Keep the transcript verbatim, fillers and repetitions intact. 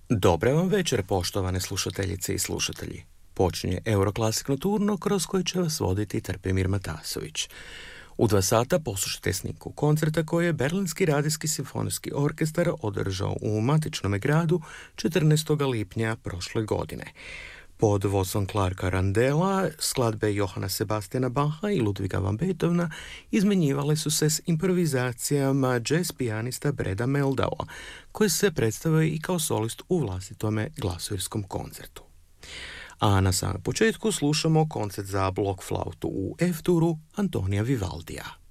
Dobar vam večer, poštovane slušateljice i slušatelji. Počinje Euroclassic Nocturno kroz koji će vas voditi Trpimir Matasović. U dva sata poslušajte snimku koncerta koji je Berlinski radijski simfonijski orkestar održao u matičnom gradu četrnaestog lipnja prošle godine. Pod vodstvom Clarka Randela, skladbe Johana Sebastiana Bacha i Ludviga van Beethovena izmenjivale su se s improvizacijama jazz pijanista Breda Meldaua, koji se predstavio i kao solist u vlastitome glasurskom koncertu. A na samom početku slušamo koncert za blok flautu u F-duru Antonija Vivaldija.